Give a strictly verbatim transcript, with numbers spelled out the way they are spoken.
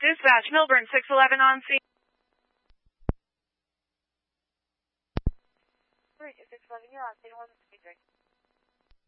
Dispatch, Milburn, six eleven on scene. six eleven, you're on scene, one three three.